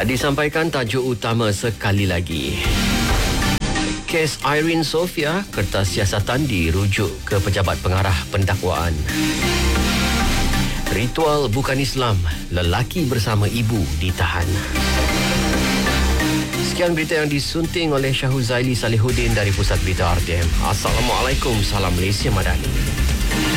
Disampaikan tajuk utama sekali lagi. Kes Irene Sofia, kertas siasatan dirujuk ke Pejabat Pengarah Pendakwaan. Ritual bukan Islam, lelaki bersama ibu ditahan. Sekian berita yang disunting oleh Syahul Zaili Salihuddin dari Pusat Berita RTM. Assalamualaikum, salam Malaysia Madani.